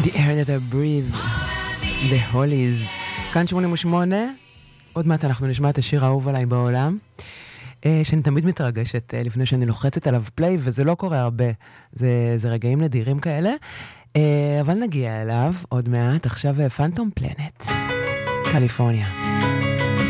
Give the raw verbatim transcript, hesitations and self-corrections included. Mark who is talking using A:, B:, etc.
A: The air that I breathe, The Hollies. כאן שמונים ושמונה, עוד מעט אנחנו נשמע את השיר האהוב עליי בעולם, שאני תמיד מתרגשת לפני שאני לוחצת עליו פליי, וזה לא קורה הרבה, זה, זה רגעים נדירים כאלה, אבל נגיע אליו עוד מעט. עכשיו פנטום פלנט, קליפורניה.